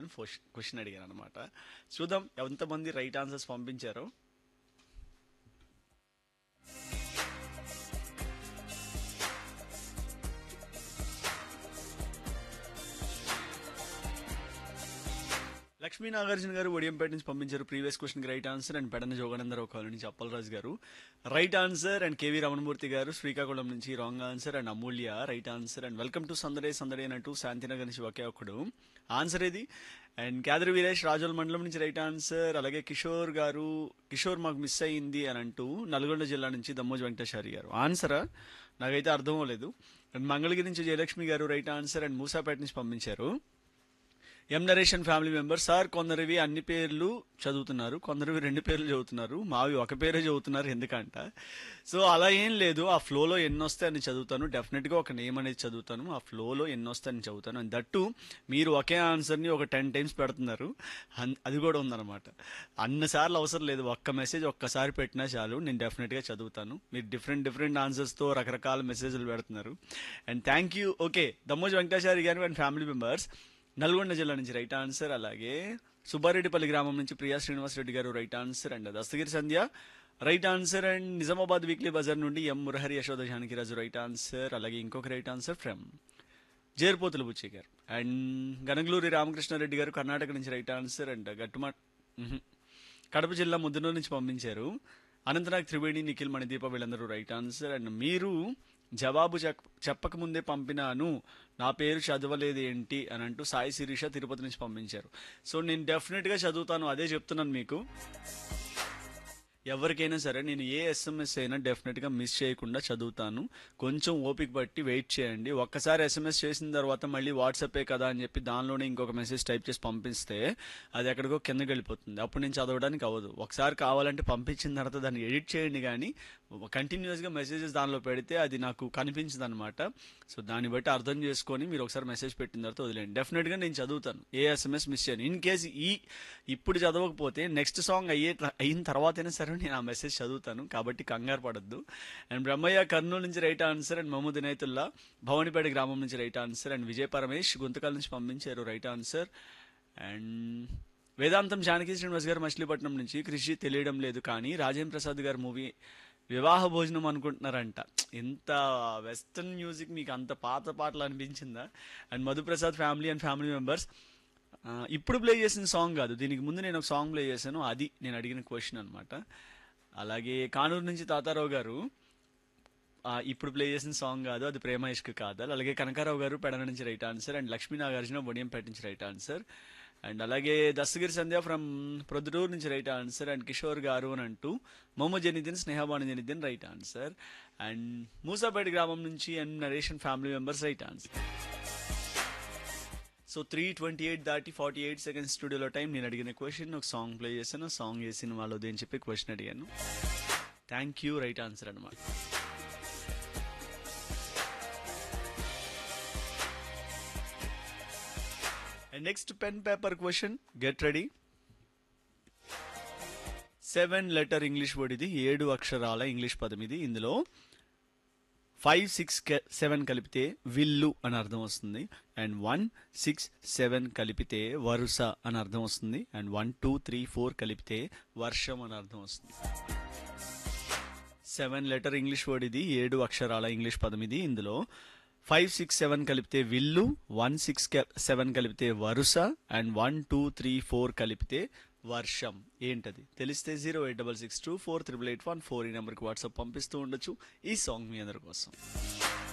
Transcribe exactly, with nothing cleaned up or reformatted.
Question అడిగాను అనమాట. చూద్దాం ఎంతమంది రైట్ ఆన్సర్స్ పంపించారో. లక్ష్మీ నాగార్జున గారు ఒడియంపేట నుంచి పంపించారు previous question right answer. And Pedana Jogananda Rao colony నుంచి అప్పలరాజు గారు right answer. And KV Ramanamurthy గారు శ్రీకాకుళం నుంచి wrong answer. And Amulya right answer. And welcome to సందడే సందడే అంటూ శాంతినగర్ నుంచి ఒకే ఒక్కడు ఆన్సర్ ఇది. అండ్ క్యాదరి వీరేష్ రాజోల్ మండలం నుంచి రైట్ ఆన్సర్. అలాగే కిషోర్ గారు కిషోర్ మాకు మిస్ అయ్యింది అని అంటూ నల్గొండ జిల్లా నుంచి దమ్మోజు వెంకటేశ్వరి గారు ఆన్సరా నాకైతే అర్థం అవ్వలేదు. అండ్ మంగళగిరి నుంచి జయలక్ష్మి గారు రైట్ ఆన్సర్. అండ్ మూసాపేట నుంచి పంపించారు ఎం నరేషన్ ఫ్యామిలీ మెంబర్. సార్ కొందరివి అన్ని పేర్లు చదువుతున్నారు, కొందరివి రెండు పేర్లు చదువుతున్నారు, మావి ఒక పేరే చదువుతున్నారు ఎందుకంట. సో అలా ఏం లేదు, ఆ ఫ్లోలో ఎన్ని వస్తే అని చదువుతాను. డెఫినెట్గా ఒక నేమ్ అనేది చదువుతాను, ఆ ఫ్లోలో ఎన్ని వస్తే అని చదువుతాను. అండ్ దట్టు మీరు ఒకే ఆన్సర్ని ఒక టెన్ టైమ్స్ పెడుతున్నారు, అది కూడా ఉందన్నమాట. అన్నసార్లు అవసరం లేదు, ఒక్క మెసేజ్ ఒక్కసారి పెట్టినా చాలు, నేను డెఫినెట్గా చదువుతాను. మీరు డిఫరెంట్ డిఫరెంట్ ఆన్సర్స్తో రకరకాల మెసేజ్లు పెడుతున్నారు. And thank you. Okay, Dammoju Venkateswari గారు అండ్ ఫ్యామిలీ మెంబర్స్ నల్గొండ జిల్లా నుంచి రైట్ ఆన్సర్. అలాగే సుబ్బారెడ్డిపల్లి గ్రామం నుంచి ప్రియా శ్రీనివాస్ రెడ్డి గారు right answer. And Dastagiri Sandhya right answer. And Nizamabad weekly Bazar నుండి ఎం మురహరి యశోద జానకిరాజు రైట్ ఆన్సర్. అలాగే ఇంకొక రైట్ ఆన్సర్ ఫ్రమ్ జేర్పోతుల బుచ్చయ్య గారు. అండ్ గనగలూరి రామకృష్ణారెడ్డి గారు కర్ణాటక నుంచి రైట్ ఆన్సర్. అండ్ గట్టుమా కడప జిల్లా ముద్దునూరు నుంచి పంపించారు అనంతనాగ్ త్రివేణి నిఖిల్ మణిదీప వీళ్ళందరూ రైట్ ఆన్సర్. అండ్ మీరు జవాబు చెప్పకముందే పంపినాను, నా పేరు చదవలేదు ఏంటి అని అంటూ సాయి శిరీష తిరుపతి నుంచి పంపించారు. సో నేను డెఫినెట్గా చదువుతాను, అదే చెప్తున్నాను మీకు. ఎవరికైనా సరే నేను ఏ ఎస్ఎంఎస్ అయినా డెఫినెట్గా మిస్ చేయకుండా చదువుతాను. కొంచెం ఓపిక బట్టి వెయిట్ చేయండి. ఒక్కసారి ఎస్ఎంఎస్ చేసిన తర్వాత మళ్ళీ వాట్సాపే కదా అని చెప్పి దానిలోనే ఇంకొక మెసేజ్ టైప్ చేసి పంపిస్తే అది ఎక్కడికో కిందకి వెళ్ళిపోతుంది, అప్పుడు నేను చదవడానికి అవ్వదు. ఒకసారి కావాలంటే పంపించిన తర్వాత దాన్ని ఎడిట్ చేయండి, కానీ కంటిన్యూస్గా మెసేజెస్ దానిలో పెడితే అది నాకు కనిపించదు అనమాట. సో దాన్ని బట్టి అర్థం చేసుకొని మీరు ఒకసారి మెసేజ్ పెట్టిన తర్వాత వదిలేండి. డెఫినెట్గా నేను చదువుతాను, ఏ ఎస్ఎంఎస్ మిస్ చేయను. ఇన్ కేసు ఈ ఇప్పుడు చదవకపోతే నెక్స్ట్ సాంగ్ అయ్యే అయిన తర్వాతైనా సరే నేను ఆ మెసేజ్ చదువుతాను, కాబట్టి కంగారు పడద్దు. అండ్ బ్రహ్మయ్య కర్నూలు నుంచి right answer. And Mohammed Inayatullah Bhavanipeta గ్రామం నుంచి right answer. And Vijay Paramesh Guntakal నుంచి పంపించారు రైట్ ఆన్సర్. అండ్ వేదాంతం జానకి శ్రీనివాస్ గారు మచిలీపట్నం నుంచి కృషి తెలియడం లేదు కానీ రాజేంద్ర ప్రసాద్ గారు మూవీ వివాహ భోజనం అనుకుంటున్నారంట. ఎంత వెస్టర్న్ మ్యూజిక్, మీకు అంత పాత పాటలు అనిపించిందా? And Madhu Prasad family and family members ఇప్పుడు ప్లే చేసిన సాంగ్ కాదు, దీనికి ముందు నేను ఒక సాంగ్ ప్లే చేశాను, అది నేను అడిగిన క్వశ్చన్ అనమాట. అలాగే కానూరు నుంచి తాతారావు గారు ఇప్పుడు ప్లే చేసిన సాంగ్ కాదు, అది ప్రేమ ఇష్క్ కాదు. అలాగే కనకారావు గారు పెడన నుంచి right answer. And Lakshmi Nagarjuna Bodiyampeta నుంచి రైట్ ఆన్సర్. అండ్ అలాగే దస్తగిరి సంధ్య ఫ్రమ్ ప్రొద్దుటూరు నుంచి రైట్ ఆన్సర్. అండ్ కిషోర్ గారు అని అంటూ Mohammed Janiddin Sneha Banu Janiddin right answer. And Moosapet గ్రామం నుంచి and narration family members right answer. So three twenty eight దాటి ఫార్టీ ఎయిట్ సెకండ్స్ స్టూడియోలో టైం. నేను అడిగిన క్వశ్చన్ ఒక సాంగ్ ప్లే చేశాను, సాంగ్ చేసిన వాళ్ళది అని చెప్పి క్వశ్చన్ అడిగాను. థ్యాంక్ యూ, రైట్ ఆన్సర్ అనమాట. And next pen paper question, get ready. Seven letter English word ఇది, ఏడు అక్షరాల ఇంగ్లీష్ పదం ఇది. ఇందులో ఫైవ్ సిక్స్ సెవెన్ కలిపితే విల్లు అని అర్థం వస్తుంది. అండ్ వన్ సిక్స్ సెవెన్ కలిపితే వరుస అని అర్థం వస్తుంది. And one two three four కలిపితే వర్షం అని అర్థం వస్తుంది. సెవెన్ లెటర్ ఇంగ్లీష్ వర్డ్ ఇది, ఏడు అక్షరాల ఇంగ్లీష్ పదం ఇది. ఇందులో ఫైవ్ సిక్స్ సెవెన్ కలిపితే విల్లు, వన్ సిక్స్ సెవెన్ కలిపితే వరుస, and one two three four కలిపితే వర్షం. ఏంటది తెలిస్తే zero eight double six two four triple eight one four ఈ నెంబర్కి వాట్సాప్ పంపిస్తూ ఉండొచ్చు. ఈ సాంగ్ మీ అందరి కోసం.